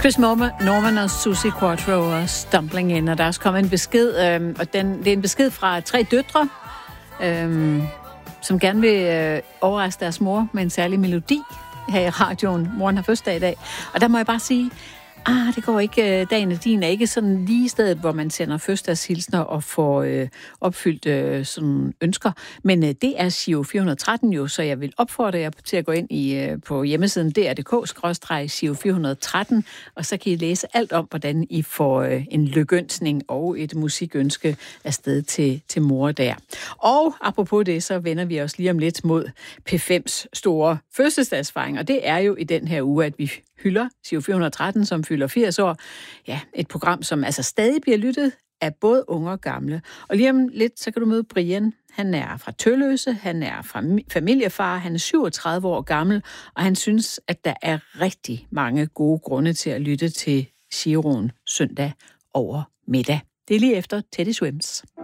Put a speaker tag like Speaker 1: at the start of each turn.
Speaker 1: Chris Norman og Susie Quattro og Stumbling In, og der er også kommet en besked, og det er en besked fra 3 døtre, som gerne vil overraske deres mor med en særlig melodi her i radioen. Moren har fødselsdag i dag, og der må jeg bare sige, det går ikke. Dagen af din er ikke sådan lige stedet, hvor man sender fødselsdagshilsner og får opfyldt sådan ønsker. Men det er Giro 413 jo, så jeg vil opfordre jer til at gå ind på hjemmesiden dr.dk/Giro 413, og så kan I læse alt om, hvordan I får en lykønskning og et musikønske afsted til mor der. Og apropos det, så vender vi os lige om lidt mod P5's store fødselsdagsfejring, og det er jo i den her uge, at vi hylder Giro 413, som fylder 80 år. Ja, et program, som altså stadig bliver lyttet af både unge og gamle. Og lige om lidt, så kan du møde Brian. Han er fra Tølløse, han er familiefar, han er 37 år gammel, og han synes, at der er rigtig mange gode grunde til at lytte til Giroen søndag over middag. Det er lige efter Teddy Swims.